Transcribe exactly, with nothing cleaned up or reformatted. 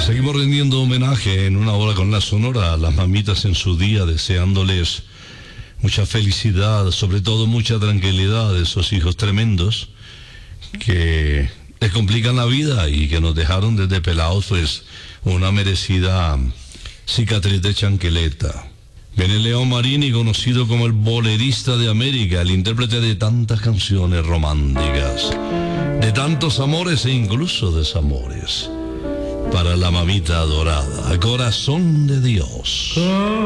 Seguimos rendiendo homenaje en una hora con la Sonora a las mamitas en su día, deseándoles mucha felicidad, sobre todo mucha tranquilidad de esos hijos tremendos que les complican la vida y que nos dejaron desde pelados pues una merecida cicatriz de chanqueleta. Viene León Marini, conocido como el bolerista de América, el intérprete de tantas canciones románticas, de tantos amores e incluso desamores, para la mamita adorada, Corazón de Dios.